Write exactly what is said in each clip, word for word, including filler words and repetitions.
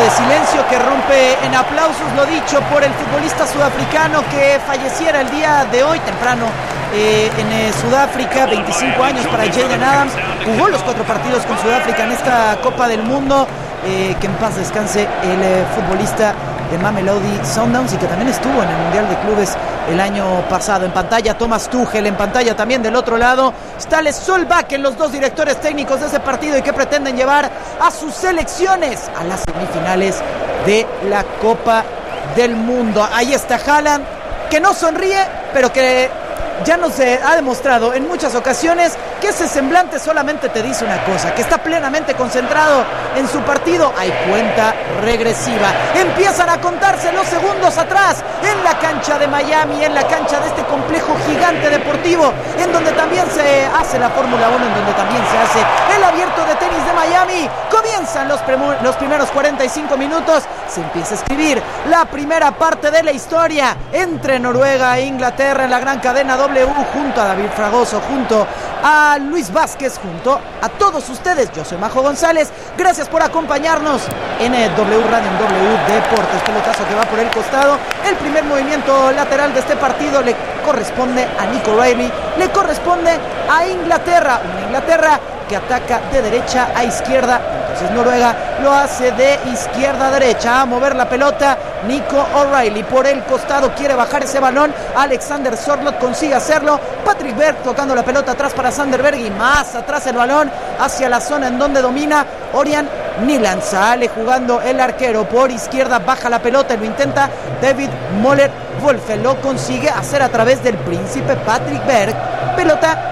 de silencio que rompe en aplausos, lo dicho por el futbolista sudafricano que falleciera el día de hoy temprano eh, en eh, Sudáfrica. Veinticinco años para Jayden Adams, jugó los cuatro partidos con Sudáfrica en esta Copa del Mundo. Eh, que en paz descanse el eh, futbolista de Mamelodi Sundowns y que también estuvo en el Mundial de Clubes el año pasado. En pantalla Thomas Tuchel, en pantalla también del otro lado Ståle Solbakken, los dos directores técnicos de ese partido y que pretenden llevar a sus selecciones a las semifinales de la Copa del Mundo. Ahí está Haaland, que no sonríe, pero que ya nos eh, ha demostrado en muchas ocasiones que ese semblante solamente te dice una cosa, que está plenamente concentrado en su partido. Hay cuenta regresiva, empiezan a contarse los segundos atrás en la cancha de Miami, en la cancha de este complejo gigante deportivo, en donde también se hace la Fórmula uno, en donde también se hace el abierto de tenis de Miami. Comienzan los, premu- los primeros cuarenta y cinco minutos, se empieza a escribir la primera parte de la historia entre Noruega e Inglaterra en la gran cadena W, junto a David Fragoso, junto a Luis Vázquez, junto a todos ustedes. Yo soy Majo González, gracias por acompañarnos en el W Radio, en W Deportes. Pelotazo que va por el costado, el primer movimiento lateral de este partido le corresponde a Nico Riley, le corresponde a Inglaterra, una Inglaterra que ataca de derecha a izquierda. Entonces Noruega lo hace de izquierda a derecha, a mover la pelota Nico O'Reilly por el costado, quiere bajar ese balón, Alexander Sørloth consigue hacerlo, Patrick Berg tocando la pelota atrás para Sander Berg y más atrás el balón hacia la zona en donde domina Ørjan Nyland. Sale jugando el arquero por izquierda, baja la pelota y lo intenta David Møller Wolfe, lo consigue hacer a través del príncipe Patrick Berg, pelota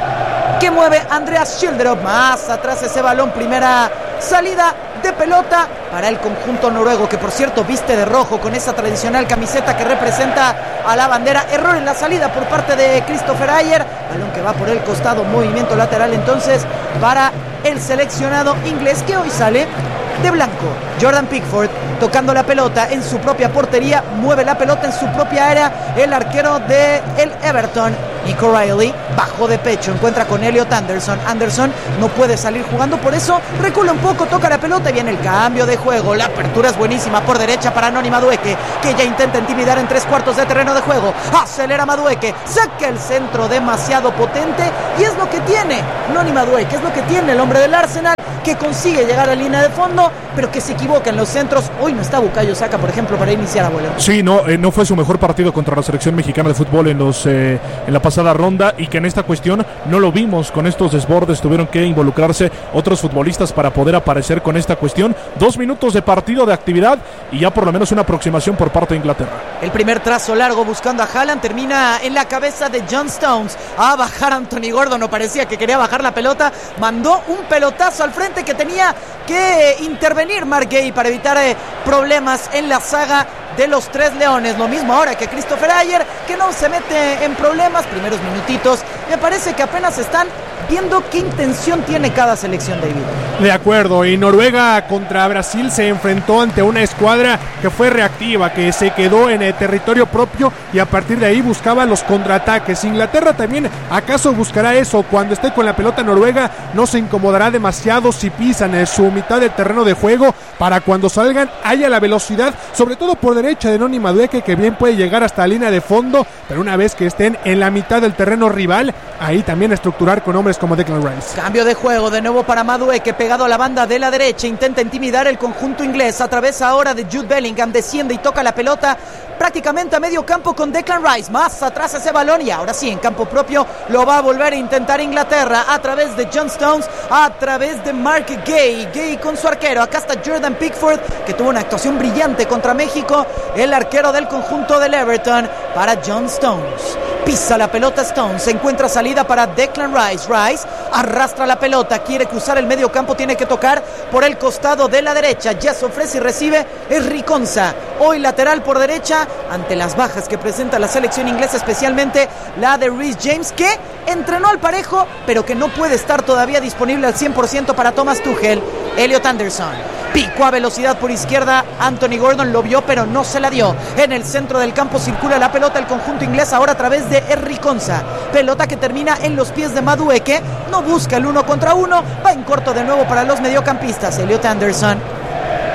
que mueve Andreas Schilderup, más atrás ese balón, primera salida de pelota para el conjunto noruego, que por cierto viste de rojo con esa tradicional camiseta que representa a la bandera. Error en la salida por parte de Christopher Ayer, balón que va por el costado, movimiento lateral entonces para el seleccionado inglés, que hoy sale de blanco. Jordan Pickford tocando la pelota en su propia portería, mueve la pelota en su propia área el arquero de el Everton, Nico Riley, bajo de pecho, encuentra con Elliot Anderson. Anderson no puede salir jugando, por eso recula un poco, toca la pelota y viene el cambio de juego. La apertura es buenísima por derecha para Noni Madueke, que ya intenta intimidar en tres cuartos de terreno de juego. Acelera Madueke, saca el centro demasiado potente y es lo que tiene Noni Madueke, es lo que tiene el hombre del Arsenal, que consigue llegar a línea de fondo, pero que se equivoca en los centros. Hoy no está Bukayo Saka, por ejemplo, para iniciar a volar. Sí, no, eh, no fue su mejor partido contra la selección mexicana de fútbol en los eh, en la pasada ronda, y que en esta cuestión no lo vimos con estos desbordes. Tuvieron que involucrarse otros futbolistas para poder aparecer con esta cuestión. Dos minutos de partido de actividad y ya por lo menos una aproximación por parte de Inglaterra. El primer trazo largo buscando a Haaland termina en la cabeza de John Stones. A bajar Anthony Gordon, no parecía que quería bajar la pelota, mandó un pelotazo al frente que tenía que intervenir Mark Gay para evitar eh, problemas en la saga de los Tres Leones. Lo mismo ahora que Christopher Ayer, que no se mete en problemas. Primeros minutitos, me parece que apenas están viendo qué intención tiene cada selección, David. De acuerdo, y Noruega contra Brasil se enfrentó ante una escuadra que fue reactiva, que se quedó en el territorio propio y a partir de ahí buscaba los contraataques. Inglaterra también acaso buscará eso. Cuando esté con la pelota, Noruega no se incomodará demasiado si pisan en su mitad del terreno de juego, para cuando salgan haya la velocidad, sobre todo por derecha de Noni Madueke, que bien puede llegar hasta la línea de fondo, pero una vez que estén en la mitad del terreno rival, ahí también estructurar con hombres como Declan Rice. Cambio de juego de nuevo para Madueke, pegado a la banda de la derecha, intenta intimidar el conjunto inglés a través ahora de Jude Bellingham, desciende y toca la pelota prácticamente a medio campo con Declan Rice, más atrás ese balón y ahora sí en campo propio lo va a volver a intentar Inglaterra a través de John Stones, a través de Mark Gay, Gay con su arquero. Acá está Jordan Pickford, que tuvo una actuación brillante contra México, el arquero del conjunto del Everton, para John Stones. Pisa la pelota Stones, se encuentra salida para Declan Rice. Rice arrastra la pelota, quiere cruzar el medio campo, tiene que tocar por el costado de la derecha. Ya se ofrece y recibe es Riconza, hoy lateral por derecha, ante las bajas que presenta la selección inglesa, especialmente la de Reece James, que entrenó al parejo, pero que no puede estar todavía disponible al cien por ciento para Thomas Tuchel. Elliot Anderson picó a velocidad por izquierda, Anthony Gordon lo vio pero no se la dio. En el centro del campo circula la pelota el conjunto inglés ahora a través de Henry Konsa, pelota que termina en los pies de Madueke, no busca el uno contra uno, va en corto de nuevo para los mediocampistas. Elliot Anderson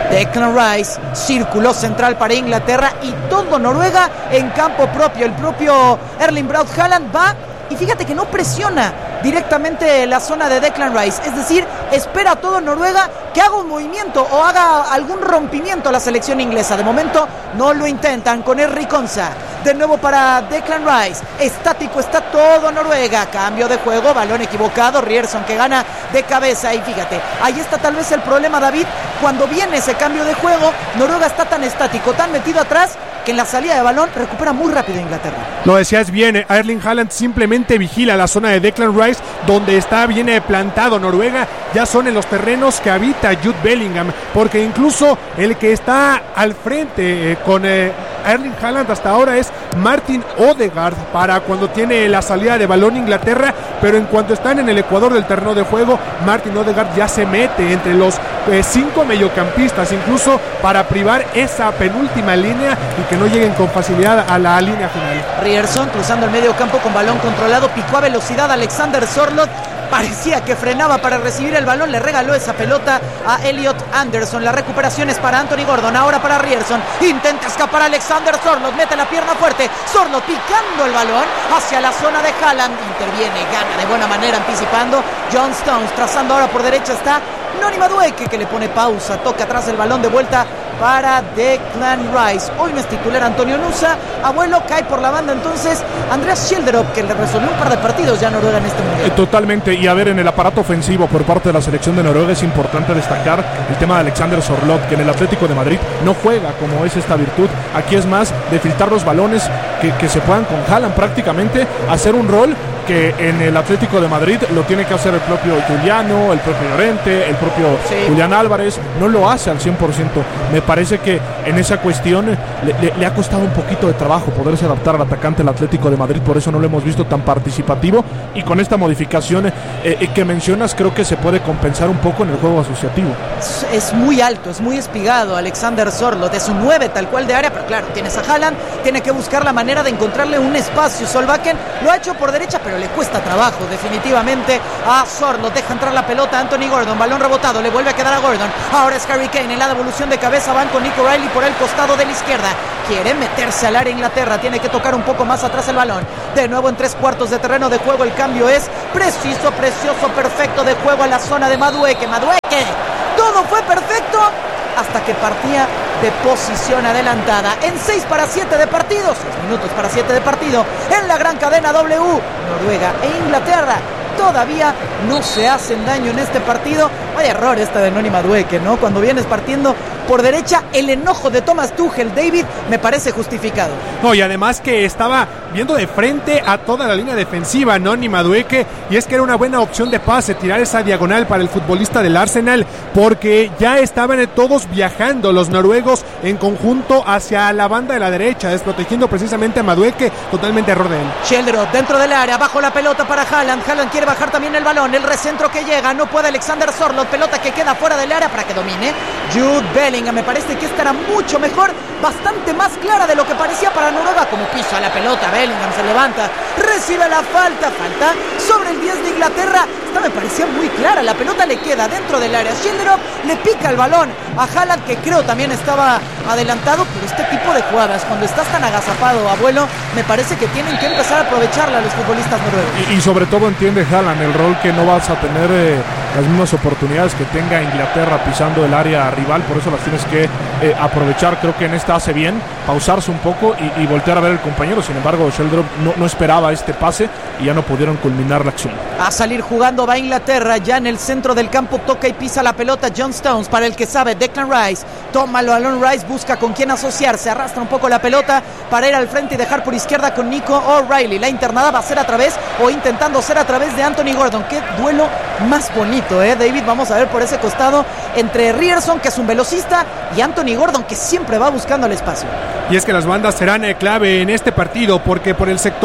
Declan Rice, círculo central para Inglaterra y todo Noruega en campo propio. El propio Erling Braut Haaland va y fíjate que no presiona directamente la zona de Declan Rice, es decir, espera a todo Noruega que haga un movimiento o haga algún rompimiento a la selección inglesa. De momento no lo intentan con Henry Konsa. De nuevo para Declan Rice, estático está todo Noruega, cambio de juego, balón equivocado, Ryerson que gana de cabeza y fíjate, ahí está tal vez el problema, David, cuando viene ese cambio de juego, Noruega está tan estático, tan metido atrás, que en la salida de balón recupera muy rápido Inglaterra. Lo decías bien, Erling Haaland simplemente vigila la zona de Declan Rice, donde está bien plantado Noruega, ya son en los terrenos que habita Jude Bellingham, porque incluso el que está al frente eh, con eh, Erling Haaland hasta ahora es Martin Odegaard para cuando tiene la salida de balón Inglaterra, pero en cuanto están en el ecuador del terreno de juego, Martin Odegaard ya se mete entre los eh, cinco mediocampistas, incluso para privar esa penúltima línea y que no lleguen con facilidad a la línea final. Ryerson cruzando el medio campo con balón controlado, picó a velocidad Alexander Sorloth, parecía que frenaba para recibir el balón, le regaló esa pelota a Elliot Anderson. La recuperación es para Anthony Gordon, ahora para Ryerson, intenta escapar Alexander Sorloth, mete la pierna fuerte, Sorloth picando el balón hacia la zona de Haaland, interviene, gana de buena manera anticipando John Stones, trazando ahora por derecha está Noni Madueke que le pone pausa, toca atrás el balón de vuelta para Declan Rice. Hoy no es titular Antonio Nusa, abuelo cae por la banda entonces Andreas Schjelderup, que le resolvió un par de partidos ya a Noruega en este mundial. Totalmente, y a ver, en el aparato ofensivo por parte de la selección de Noruega es importante destacar el tema de Alexander Sorloth, que en el Atlético de Madrid no juega como es esta virtud. Aquí es más de filtrar los balones que, que se puedan con Haaland, prácticamente hacer un rol que en el Atlético de Madrid lo tiene que hacer el propio Giuliano, el propio Llorente, el propio sí. Julián Álvarez, no lo hace al cien por ciento. Me parece que en esa cuestión le, le, le ha costado un poquito de trabajo poderse adaptar al atacante del Atlético de Madrid, por eso no lo hemos visto tan participativo, y con esta modificación eh, que mencionas creo que se puede compensar un poco en el juego asociativo. Es, es muy alto, es muy espigado Alexander Sorloth, es un nueve tal cual de área, pero claro, tienes a Haaland, tiene que buscar la manera de encontrarle un espacio. Solbakken lo ha hecho por derecha, pero le cuesta trabajo definitivamente a Sorloth, deja entrar la pelota a Anthony Gordon, balón rebotado, le vuelve a quedar a Gordon, ahora es Harry Kane en la devolución de cabeza, van con Nico Riley por el costado de la izquierda, quiere meterse al área Inglaterra, tiene que tocar un poco más atrás el balón, de nuevo en tres cuartos de terreno de juego, el cambio es preciso, precioso, perfecto de juego a la zona de Madueke, Madueke, todo fue perfecto hasta que partía de posición adelantada. En seis para siete de partido, seis minutos para siete de partido, en la gran cadena W, Noruega e Inglaterra todavía no se hacen daño en este partido. Vaya error esta de Noni Madueke, ¿no? Cuando vienes partiendo por derecha, el enojo de Thomas Tuchel, David, me parece justificado. No, y además que estaba viendo de frente a toda la línea defensiva Noni Madueke, y es que era una buena opción de pase, tirar esa diagonal para el futbolista del Arsenal, porque ya estaban todos viajando los noruegos en conjunto hacia la banda de la derecha, desprotegiendo precisamente a Madueke, totalmente error de él. Schjelderup dentro del área, bajo la pelota para Haaland, Haaland quiere bajar también el balón, el recentro que llega, no puede Alexander Sorloth, pelota que queda fuera del área para que domine Jude Bellingham. Me parece que esta era mucho mejor, bastante más clara de lo que parecía para Noruega, como pisa la pelota, Bellingham se levanta, recibe la falta, falta sobre el diez de Inglaterra. Esta me parecía muy clara, la pelota le queda dentro del área, Schjelderup le pica el balón a Haaland, que creo también estaba adelantado, pero este tipo de jugadas, cuando estás tan agazapado, abuelo, me parece que tienen que empezar a aprovecharla los futbolistas noruegos. Y, y sobre todo entiende Haaland el rol que no vas a tener eh, las mismas oportunidades que tenga Inglaterra pisando el área rival, por eso las tienes que eh, aprovechar. Creo que en esta hace bien pausarse un poco y, y voltear a ver al compañero. Sin embargo, Schjelderup no, no esperaba este pase y ya no pudieron culminar la acción. A salir jugando va Inglaterra, ya en el centro del campo toca y pisa la pelota John Stones, para el que sabe Declan Rice, tómalo Alon Rice, busca con quién asociarse, arrastra un poco la pelota para ir al frente y dejar por izquierda con Nico O'Reilly. La internada va a ser a través, o intentando ser a través de Anthony Gordon. Qué duelo más bonito, eh David, vamos a ver por ese costado entre Ryerson, que es un velocista, y Anthony Gordon, que siempre va buscando el espacio. Y es que las bandas serán eh, clave en este partido, porque por el sector eh,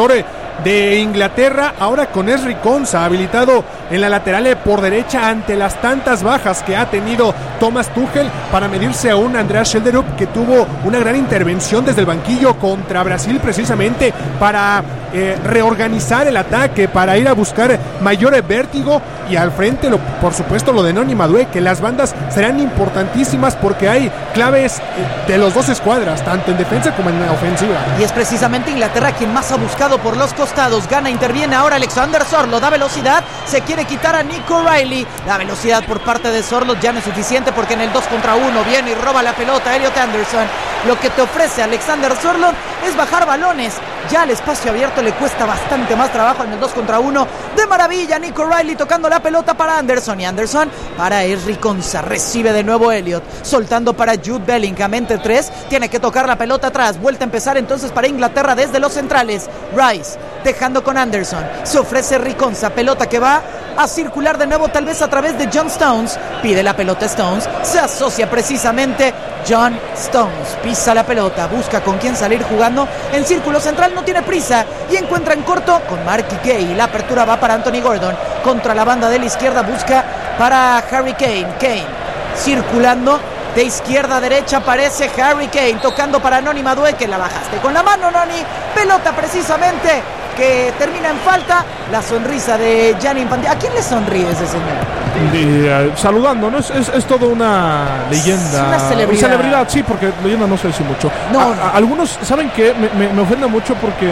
de Inglaterra, ahora con Ezri Konsa habilitado en la lateral por derecha ante las tantas bajas que ha tenido Thomas Tuchel, para medirse a un Andreas Schelderup que tuvo una gran intervención desde el banquillo contra Brasil, precisamente para eh, reorganizar el ataque, para ir a buscar mayor vértigo, y al frente lo, por supuesto lo de Noni Madueke, que las bandas serán importantísimas porque hay claves de los dos escuadras, tanto en defensa como en ofensiva. Y es precisamente Inglaterra quien más ha buscado por los costados. Gana, interviene ahora Alexander Sorloth, da velocidad, se quiere quitar a Nico Riley. La velocidad por parte de Sorloth ya no es suficiente, porque en el dos contra uno viene y roba la pelota Elliot Anderson. Lo que te ofrece Alexander Sorloth es bajar balones. Ya al espacio abierto le cuesta bastante más trabajo en el dos contra uno. De maravilla, Nico Riley tocando la pelota para Anderson, y Anderson para Ezri Konsa. Recibe de nuevo Elliot, soltando para Jude Bellingham entre tres. Tiene que tocar la pelota atrás. Vuelta a empezar entonces para Inglaterra desde los centrales. Rice dejando con Anderson. Se ofrece Ezri Konsa, pelota que va a circular de nuevo, tal vez a través de John Stones. Pide la pelota Stones, se asocia precisamente John Stones, pisa la pelota, busca con quién salir jugando en círculo central, no tiene prisa y encuentra en corto con Marky Gay. La apertura va para Anthony Gordon, contra la banda de la izquierda busca para Harry Kane. Kane circulando de izquierda a derecha, aparece Harry Kane tocando para Noni Madueke. La bajaste con la mano, Noni. Pelota precisamente que termina en falta. La sonrisa de Gianni Infantino. ¿A quién le sonríe ese señor? Y, uh, saludando, ¿no? Es, es, es todo una leyenda. Es una celebridad. celebridad. Sí, porque leyenda no se dice mucho. No, a, no. A, algunos, ¿saben qué? Me, me, me ofende mucho porque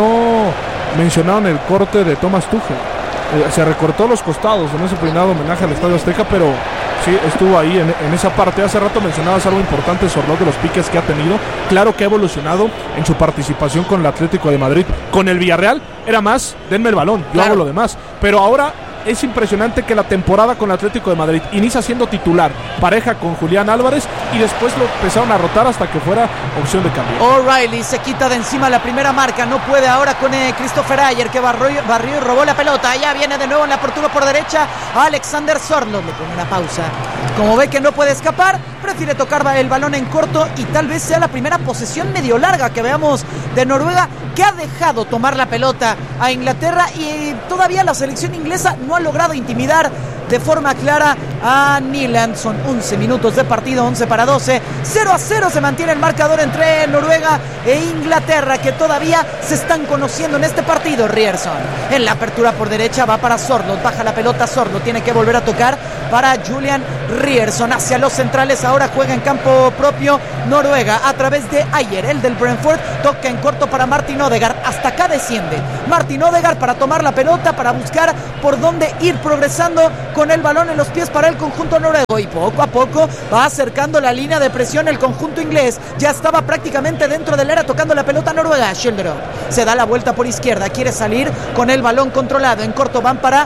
no mencionaron el corte de Thomas Tuchel. Eh, se recortó los costados en ese peinado homenaje al Estadio Azteca, pero sí, estuvo ahí en, en esa parte. Hace rato mencionabas algo importante, Sorloth, de los piques que ha tenido. Claro que ha evolucionado en su participación con el Atlético de Madrid. Con el Villarreal era más, denme el balón, yo claro. hago lo demás. Pero ahora es impresionante que la temporada con el Atlético de Madrid inicia siendo titular, pareja con Julián Álvarez, y después lo empezaron a rotar hasta que fuera opción de cambio. O'Reilly se quita de encima la primera marca, no puede ahora con eh, Christopher Ayer, que barrió, barrió y robó la pelota. Ya viene de nuevo en la apertura por derecha Alexander Sorloth, le pone una pausa. Como ve que no puede escapar, prefiere tocar el balón en corto, y tal vez sea la primera posesión medio larga que veamos de Noruega, que ha dejado tomar la pelota a Inglaterra, y todavía la selección inglesa no ha logrado intimidar de forma clara a Nyland. Son once minutos de partido, once para doce. cero a cero se mantiene el marcador entre Noruega e Inglaterra, que todavía se están conociendo en este partido. Ryerson en la apertura por derecha va para Sorloth, baja la pelota Sorloth, tiene que volver a tocar para Julian Ryerson hacia los centrales. Ahora juega en campo propio Noruega a través de Ayer, el del Brentford. Toca en corto para Martin Odegaard, hasta acá desciende Martin Odegaard para tomar la pelota, para buscar por dónde ir progresando con el balón en los pies para el conjunto noruego, y poco a poco va acercando la línea de presión el conjunto inglés. Ya estaba prácticamente dentro del área tocando la pelota Noruega. Schelderup se da la vuelta por izquierda, quiere salir con el balón controlado. En corto van para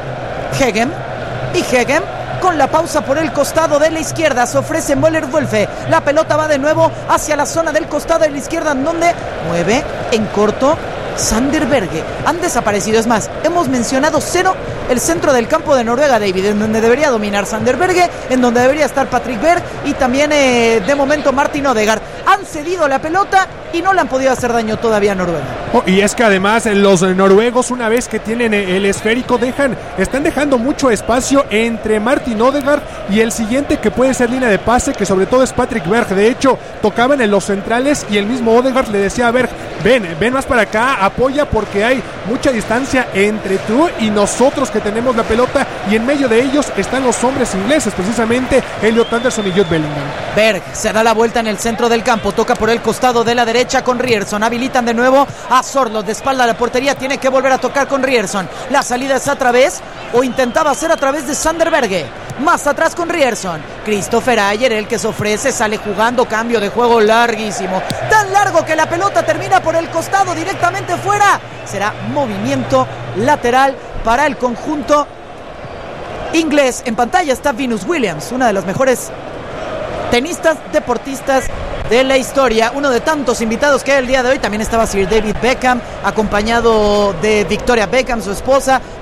Hegem, y Hegem con la pausa por el costado de la izquierda se ofrece Möller-Dölfe. La pelota va de nuevo hacia la zona del costado de la izquierda, en donde mueve en corto Sander Berge. Han desaparecido, es más, hemos mencionado cero el centro del campo de Noruega, David, en donde debería dominar Sander Berge, en donde debería estar Patrick Berg, y también eh, de momento Martin Odegaard. Han cedido la pelota y no le han podido hacer daño todavía a Noruega. Oh, y es que además los noruegos, una vez que tienen el esférico, dejan, están dejando mucho espacio entre Martin Odegaard y el siguiente, que puede ser línea de pase, que sobre todo es Patrick Berg. De hecho, tocaban en los centrales y el mismo Odegaard le decía a Berg: ven, ven más para acá, apoya, porque hay mucha distancia entre tú y nosotros que tenemos la pelota, y en medio de ellos están los hombres ingleses, precisamente Elliot Anderson y Jude Bellingham. Berg se da la vuelta en el centro del campo, toca por el costado de la derecha con Ryerson, habilitan de nuevo a Sorloth de espalda a la portería, tiene que volver a tocar con Ryerson. La salida es a través, o intentaba hacer a través de Sander Berge. Más atrás con Ryerson, Christopher Ayer, el que se ofrece, sale jugando, cambio de juego larguísimo, tan largo que la pelota termina por el costado directamente fuera. Será movimiento lateral para el conjunto inglés. En pantalla está Venus Williams, una de las mejores tenistas, deportistas de la historia, uno de tantos invitados que hay el día de hoy. También estaba Sir David Beckham, acompañado de Victoria Beckham, su esposa. Bueno,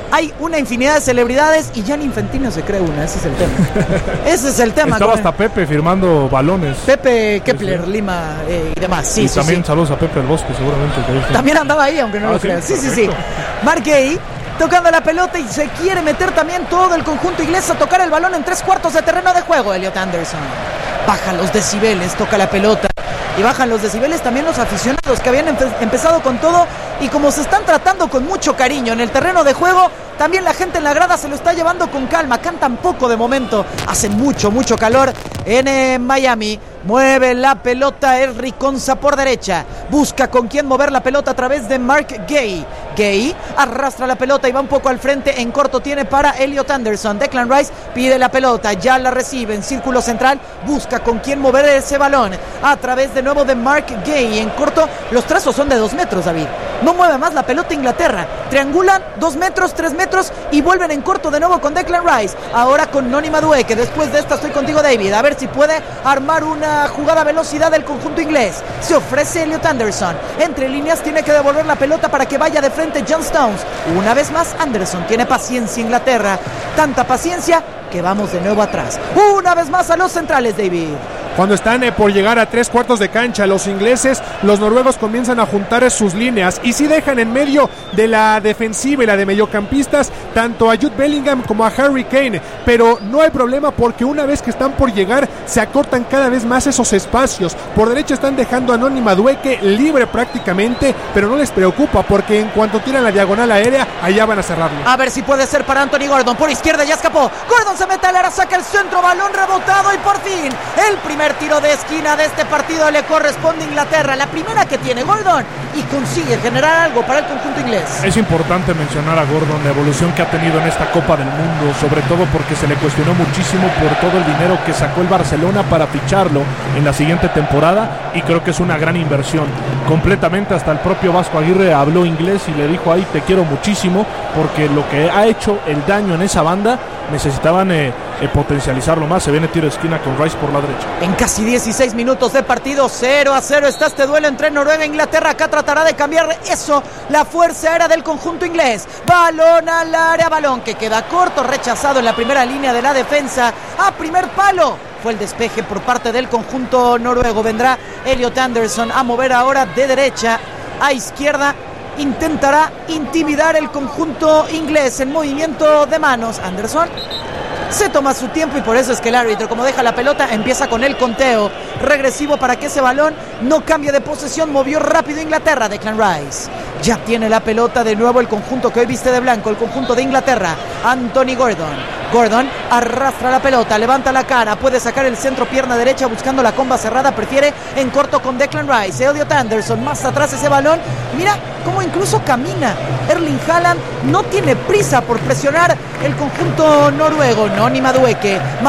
hay una infinidad de celebridades y Gianni Infantino se cree una, ese es el tema. Ese es el tema. Estaba hasta Pepe firmando balones. Pepe Kepler, sí, sí. Lima eh, y demás. Sí, y sí, también sí. Saludos a Pepe el Bosque, seguramente. También andaba ahí, aunque no ah, lo sí, creas. Sí, perfecto. sí, sí. Mark Gay tocando la pelota y se quiere meter también todo el conjunto inglés a tocar el balón en tres cuartos de terreno de juego. Elliot Anderson baja los decibeles, toca la pelota y bajan los decibeles también los aficionados que habían empe- empezado con todo, y como se están tratando con mucho cariño en el terreno de juego, también la gente en la grada se lo está llevando con calma. Cantan poco de momento, hace mucho, mucho calor en eh, Miami. Mueve la pelota el Riconza por derecha, busca con quién mover la pelota a través de Mark Gay. Gay arrastra la pelota y va un poco al frente, en corto tiene para Elliot Anderson. Declan Rice pide la pelota, ya la recibe en círculo central, busca con quién mover ese balón a través de nuevo de Mark Gay. En corto los trazos son de dos metros, David. No mueve más la pelota Inglaterra, triangulan dos metros, tres metros y vuelven en corto de nuevo con Declan Rice. Ahora con Noni Madueke, después de esta estoy contigo, David, a ver si puede armar una jugada a velocidad del conjunto inglés. Se ofrece Elliot Anderson, entre líneas tiene que devolver la pelota para que vaya de frente John Stones. Una vez más Anderson, tiene paciencia Inglaterra, tanta paciencia que vamos de nuevo atrás. Una vez más a los centrales, David. Cuando están eh, por llegar a tres cuartos de cancha los ingleses, los noruegos comienzan a juntar sus líneas y sí dejan en medio de la defensiva y la de mediocampistas tanto a Jude Bellingham como a Harry Kane, pero no hay problema porque una vez que están por llegar se acortan cada vez más esos espacios. Por derecha están dejando a Noni Madueke libre prácticamente, pero no les preocupa porque en cuanto tiran la diagonal aérea, allá van a cerrarlo. A ver si puede ser para Anthony Gordon, por izquierda ya escapó, Gordon se mete al área, saca el centro, balón rebotado y por fin el primer tiro de esquina de este partido le corresponde a Inglaterra, la primera que tiene Gordon, y consigue generar algo para el conjunto inglés. Es importante mencionar a Gordon, la evolución que ha tenido en esta Copa del Mundo, sobre todo porque se le cuestionó muchísimo por todo el dinero que sacó el Barcelona para ficharlo en la siguiente temporada, y creo que es una gran inversión completamente. Hasta el propio Vasco Aguirre habló inglés y le dijo: ahí te quiero muchísimo, porque lo que ha hecho el daño en esa banda necesitaban eh, eh, potencializarlo más. Se viene tiro de esquina con Rice por la derecha. En casi dieciséis minutos de partido, cero a cero está este duelo entre Noruega e Inglaterra. Acá tratará de cambiar eso la fuerza aérea del conjunto inglés. Balón al área, balón que queda corto, rechazado en la primera línea de la defensa. A primer palo fue el despeje por parte del conjunto noruego. Vendrá Elliot Anderson a mover ahora de derecha a izquierda. Intentará intimidar el conjunto inglés en movimiento de manos. Anderson se toma su tiempo y por eso es que el árbitro, como deja la pelota, empieza con el conteo regresivo para que ese balón no cambie de posesión. Movió rápido Inglaterra, Declan Rice. Ya tiene la pelota de nuevo el conjunto que hoy viste de blanco, el conjunto de Inglaterra. Anthony Gordon. Gordon arrastra la pelota, levanta la cara, puede sacar el centro, pierna derecha buscando la comba cerrada, prefiere en corto con Declan Rice. Elliot Anderson, más atrás ese balón. Mira cómo incluso camina Erling Haaland, no tiene prisa por presionar el conjunto noruego. Noni Madueke